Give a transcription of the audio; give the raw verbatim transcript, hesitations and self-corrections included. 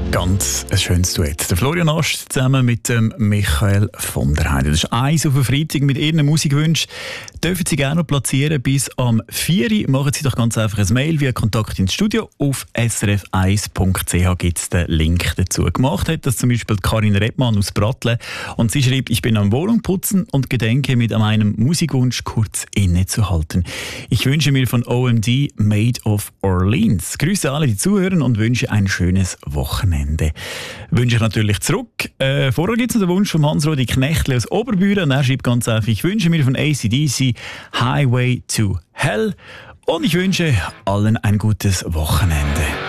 Ganz ein schönes Duett. Der Florian Ast zusammen mit dem Michael von der Heide. Das ist eins auf den Freitag mit Ihren Musikwünschen. Dürfen Sie gerne noch platzieren bis am vier Uhr. Machen Sie doch ganz einfach ein Mail via Kontakt ins Studio. Auf s r f eins punkt c h gibt es den Link dazu. Gemacht hat das zum Beispiel Karin Redmann aus Brattle. Und sie schreibt, ich bin am Wohnung putzen und gedenke mit meinem Musikwunsch kurz innezuhalten. Ich wünsche mir von O M D Made of Orleans. Grüße alle, die zuhören und wünsche ein schönes Wochenende. Wünsche ich natürlich zurück. Äh, vorher gibt es noch den Wunsch von Hans-Rudi Knechtle aus Oberbüren. Er schreibt ganz einfach, ich wünsche mir von A C D C Highway to Hell und ich wünsche allen ein gutes Wochenende.